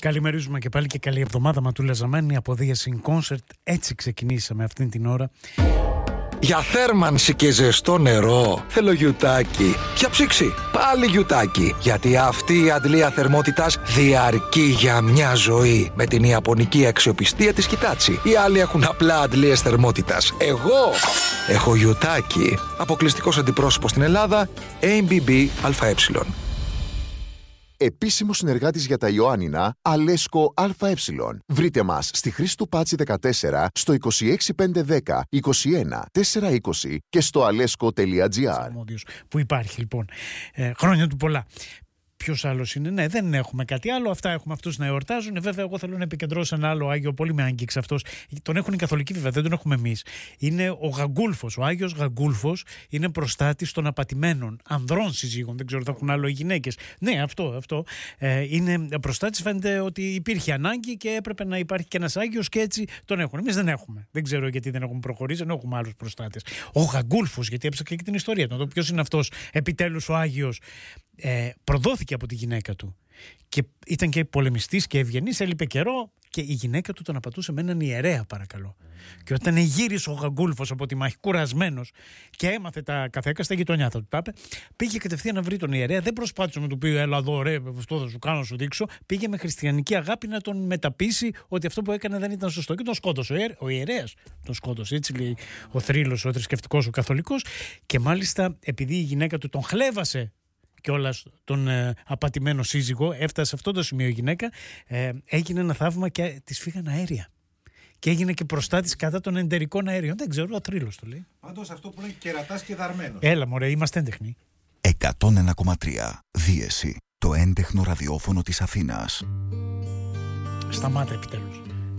Καλημερίζουμε και πάλι και καλή εβδομάδα Ματούλα Ζαμένη από Δία in Concert. Έτσι ξεκινήσαμε αυτήν την ώρα. Για θέρμανση και ζεστό νερό θέλω γιουτάκι. Για ψήξη πάλι γιουτάκι. Γιατί αυτή η αντλία θερμότητας διαρκεί για μια ζωή. Με την ιαπωνική αξιοπιστία της Hitachi. Οι άλλοι έχουν απλά αντλίες θερμότητας. Εγώ έχω γιουτάκι. Αποκλειστικός αντιπρόσωπος στην Ελλάδα, ABB ΑΕ. Επίσημος συνεργάτης για τα Ιωάννινα, Αλέσκο ΑΕ. Βρείτε μας στη Χρήστου Πάτσι 14, στο 26510 21 420 και στο alesco.gr. Που υπάρχει λοιπόν. Χρόνια του πολλά. Ποιος άλλος είναι? Ναι, δεν έχουμε κάτι άλλο. Αυτά έχουμε αυτούς να εορτάζουν. Βέβαια, εγώ θέλω να επικεντρώσω ένα άλλο Άγιο. Πολύ με άγγιξε αυτός. Τον έχουν οι Καθολικοί, βέβαια, δεν τον έχουμε εμείς. Είναι ο Γαγκούλφος. Ο Άγιος Γαγκούλφος είναι προστάτης των απατημένων ανδρών συζύγων. Δεν ξέρω, θα έχουν άλλο οι γυναίκες. Ναι, αυτό. Είναι προστάτης. Φαίνεται ότι υπήρχε ανάγκη και έπρεπε να υπάρχει και ένας Άγιος και έτσι τον έχουν. Εμείς δεν έχουμε. Δεν ξέρω γιατί δεν έχουμε προχωρήσει, ενώ έχουμε άλλους προστάτες. Ο Γαγκούλφος, γιατί έψαξα και την ιστορία του. Ποιος είναι αυτός επιτέλους ο Άγιος? Προδόθηκε από τη γυναίκα του και ήταν και πολεμιστής και ευγενής, έλειπε καιρό και η γυναίκα του τον απατούσε με έναν ιερέα, παρακαλώ. Και όταν γύρισε ο Γαγκούλφος από τη μάχη κουρασμένος και έμαθε τα καθέκα στα γειτονιά, θα του τα είπε, πήγε κατευθείαν να βρει τον ιερέα. Δεν προσπάθησε να του πει έλα εδώ ρε, αυτό θα σου κάνω, να σου δείξω. Πήγε με χριστιανική αγάπη να τον μεταπείσει ότι αυτό που έκανε δεν ήταν σωστό και τον σκότωσε. Ο ιερέας τον σκότωσε, έτσι λέει ο θρύλος, ο θρησκευτικός, ο καθολικός. Και μάλιστα επειδή η γυναίκα του τον χλέβασε και όλας τον απατημένο σύζυγο, έφτασε σε αυτό το σημείο η γυναίκα, έγινε ένα θαύμα και της φύγαν αέρια. Και έγινε και προστάτης κατά των εντερικών αέριων. Δεν ξέρω, ο θρύλος το λέει. Πάντως αυτό που λέει κερατάς και δαρμένος. Έλα μωρέ, είμαστε έντεχνοι. 101,3 Δίεση, το έντεχνο ραδιόφωνο της Αθήνας. Σταμάτα επιτέλους.